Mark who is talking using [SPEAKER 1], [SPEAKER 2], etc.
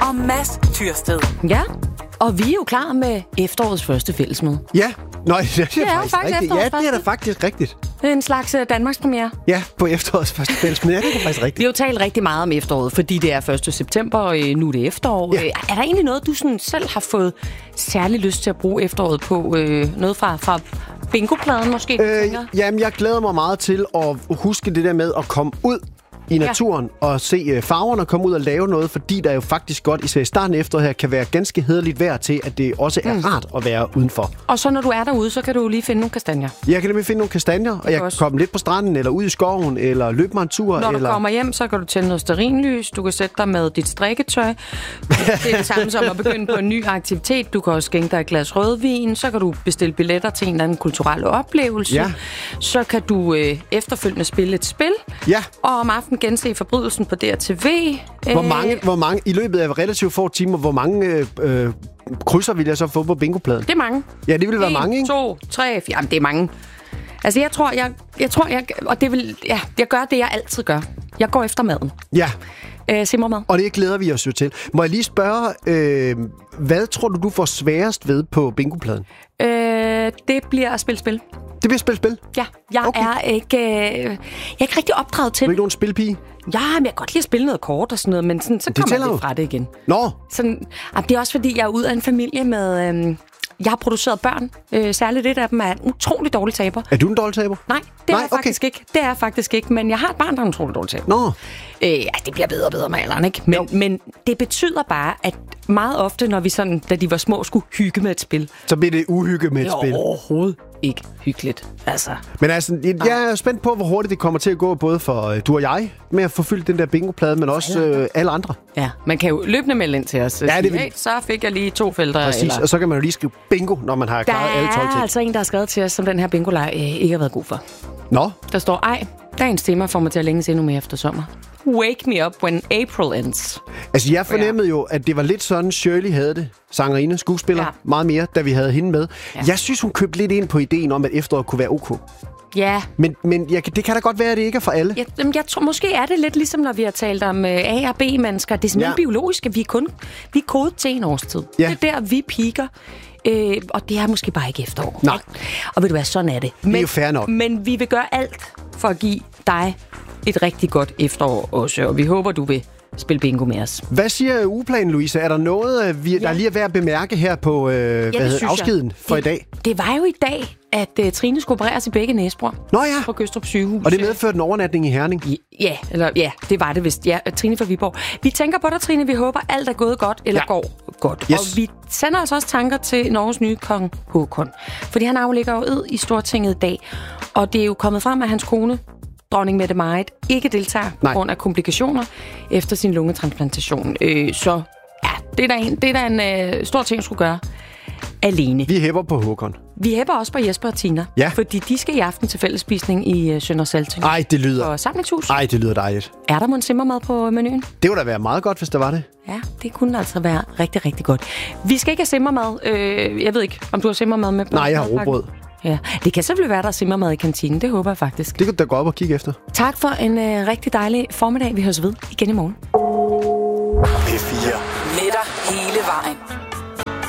[SPEAKER 1] og Mads Tyrsted.
[SPEAKER 2] Ja, og vi er jo klar med efterårets første fællesmøde.
[SPEAKER 3] Ja, det er faktisk rigtigt. Ja, det er da faktisk rigtigt.
[SPEAKER 2] Det er en slags Danmarks premiere.
[SPEAKER 3] Ja, på efterårets første fællesmøde. Ja, det er faktisk rigtigt.
[SPEAKER 2] Vi har jo talt rigtig meget om efteråret, fordi det er 1. september, og nu er det efterår. Ja. Er der egentlig noget, du sådan selv har fået særlig lyst til at bruge efteråret på? Noget fra bingopladen måske?
[SPEAKER 3] Jamen, jeg glæder mig meget til at huske det der med at komme ud i naturen og se farverne og komme ud og lave noget, fordi der jo faktisk godt, især i starten af efteråret her, kan være ganske hæderligt vejr til, at det også er rart at være udenfor.
[SPEAKER 2] Og så når du er derude, så kan du lige finde nogle kastanjer.
[SPEAKER 3] Jeg kan nemlig finde nogle kastanjer, og jeg kan komme lidt på stranden, eller ud i skoven, eller løbe mig en tur.
[SPEAKER 2] Når du kommer hjem, så kan du tænde noget stearinlys, du kan sætte dig med dit strikketøj. Det er det samme som at begynde på en ny aktivitet. Du kan også skænke dig et glas rødvin, så kan du bestille billetter til en eller anden kulturel oplevelse. Ja. Så kan du efterfølgende spille et spil, og om aftenen gense Forbrydelsen på DRTV.
[SPEAKER 3] Hvor mange i løbet af relativt få timer, hvor mange krydser vil jeg så få på bingopladen?
[SPEAKER 2] Det er mange.
[SPEAKER 3] Ja, det vil være mange, ikke?
[SPEAKER 2] 2, 3, 4. Jamen, det er mange. Altså, jeg tror, og det vil, jeg gør det, jeg altid gør. Jeg går efter maden.
[SPEAKER 3] Ja.
[SPEAKER 2] Simmermad.
[SPEAKER 3] Og det glæder vi os jo til. Må jeg lige spørge, hvad tror du får sværest ved på bingopladen?
[SPEAKER 2] Det bliver at spille spil.
[SPEAKER 3] Det bliver spil?
[SPEAKER 2] Ja, jeg er ikke rigtig opdraget til.
[SPEAKER 3] Du er ikke nogen spilpige?
[SPEAKER 2] Ja, men jeg kan godt lide at spille noget kort og sådan noget, men sådan, så kommer jeg lidt fra det igen.
[SPEAKER 3] Nå!
[SPEAKER 2] Sådan, det er også fordi, jeg er ud af en familie med... jeg har produceret børn. Særligt et af dem er en utrolig dårlig taber.
[SPEAKER 3] Er du en dårlig taber?
[SPEAKER 2] Nej, det er jeg faktisk ikke. Det er jeg faktisk ikke, men jeg har et barn, der er en utrolig dårlig taber.
[SPEAKER 3] Nå!
[SPEAKER 2] Det bliver bedre og bedre med alderen, ikke? Men det betyder bare, at meget ofte, når vi sådan, da de var små, skulle hygge med et spil.
[SPEAKER 3] Så bliver det uhygge med et spil.
[SPEAKER 2] Overhovedet ikke hyggeligt. Altså.
[SPEAKER 3] Men altså, jeg er spændt på, hvor hurtigt det kommer til at gå, både for du og jeg, med at få fyldt den der bingoplade, men også alle andre.
[SPEAKER 2] Ja, man kan jo løbende melde ind til os.
[SPEAKER 3] Ja, det vil...
[SPEAKER 2] så fik jeg lige 2 felter.
[SPEAKER 3] Præcis, eller... og så kan man jo lige skrive bingo, når man har klaret alle 12 ting.
[SPEAKER 2] Der er altså en, der har skrevet til os, som den her bingo-leg ikke har været god for.
[SPEAKER 3] Nå?
[SPEAKER 2] Der står, dagens tema får mig til at længes endnu mere efter sommer. Wake me up when April ends.
[SPEAKER 3] Altså, jeg fornemmede jo, at det var lidt sådan, Shirley havde det. Sangerinde, skuespiller, meget mere, da vi havde hende med. Ja. Jeg synes, hun købte lidt ind på ideen om, at efteråret kunne være ok.
[SPEAKER 2] Ja.
[SPEAKER 3] Men det kan da godt være, at det ikke er for alle.
[SPEAKER 2] Jeg tror, måske er det lidt ligesom, når vi har talt om A- og B-mennesker. Det er simpelthen biologisk, at vi er kodet til en årstid. Ja. Det er der, vi piker. Og det er måske bare ikke efterår.
[SPEAKER 3] Nej.
[SPEAKER 2] Og ved du hvad, sådan er det.
[SPEAKER 3] Det er jo fair nok.
[SPEAKER 2] Men vi vil gøre alt for at give dig et rigtig godt efterår også. Og vi håber, du vil spille bingo med os.
[SPEAKER 3] Hvad siger ugeplanen, Louise? Er der noget, der lige er værd at bemærke her på afskeden for i dag?
[SPEAKER 2] Det var jo i dag, at Trine skulle opereres i begge næsebor.
[SPEAKER 3] Nå ja.
[SPEAKER 2] På Gødstrup sygehus.
[SPEAKER 3] Og det medførte en overnatning i Herning.
[SPEAKER 2] Ja, det var det vist. Ja, Trine fra Viborg. Vi tænker på dig, Trine. Vi håber, alt er gået godt, eller går godt. Yes. Og vi sender altså også tanker til Norges nye kong Håkon. Fordi han aflægger jo ed i Stortinget i dag. Og det er jo kommet frem, at hans kone, dronning Mette-Marit, ikke deltager på grund af komplikationer efter sin lungetransplantation. Så ja, det er da en stor ting, skulle gøre alene.
[SPEAKER 3] Vi hæpper på Håkon.
[SPEAKER 2] Vi hæpper også på Jesper og Tina. Ja. Fordi de skal i aften til fællesspisning i Sønder Salting.
[SPEAKER 3] Det lyder...
[SPEAKER 2] Og samlingshus.
[SPEAKER 3] Det lyder dejligt.
[SPEAKER 2] Er der mon simmermad på menuen?
[SPEAKER 3] Det ville da være meget godt, hvis der var det.
[SPEAKER 2] Ja, det kunne altså være rigtig, rigtig godt. Vi skal ikke have simmermad. Jeg ved ikke, om du har simmermad med på.
[SPEAKER 3] Nej, jeg har rugbrød.
[SPEAKER 2] Ja, det kan selvfølgelig være, der er simmermad i kantinen. Det håber jeg faktisk.
[SPEAKER 3] Det kan du da gå op og kigge efter.
[SPEAKER 2] Tak for en rigtig dejlig formiddag. Vi høres ved igen i morgen.